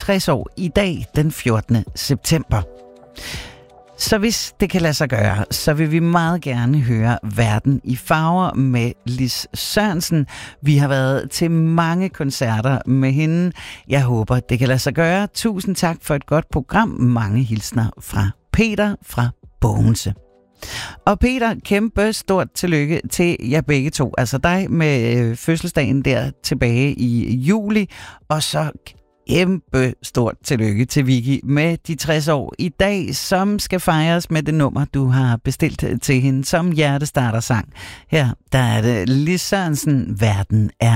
60 år i dag, den 14. september. Så hvis det kan lade sig gøre, så vil vi meget gerne høre Verden i farver med Lis Sørensen. Vi har været til mange koncerter med hende. Jeg håber, det kan lade sig gøre. Tusind tak for et godt program. Mange hilsner fra Peter fra Bogense. Og Peter, kæmpe stort tillykke til jer begge to. Altså dig med fødselsdagen der tilbage i juli, og så kæmpe stort tillykke til Vicky med de 60 år i dag, som skal fejres med det nummer, du har bestilt til hende som hjertestartersang. Her, der er det Lis Sørensen, Verden er